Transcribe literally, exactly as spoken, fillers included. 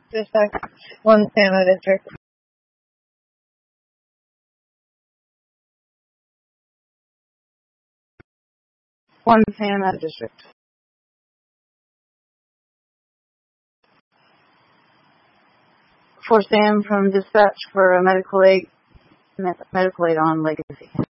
Dispatch, one Santa District. One Santa District. For Sam from Dispatch for a medical aid, medical aid on Legacy.